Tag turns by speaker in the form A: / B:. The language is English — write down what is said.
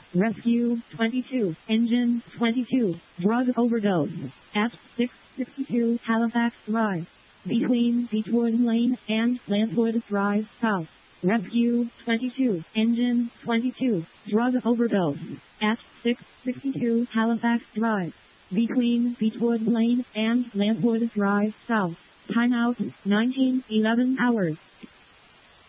A: Rescue 22, Engine 22, drug overdose at 662 Halifax Drive, between Beechwood Lane and Lantwood Drive South. Rescue 22, Engine 22, drug overdose at 662 Halifax Drive, between Beechwood Lane and Lantwood Drive South. Timeout 19:11 hours.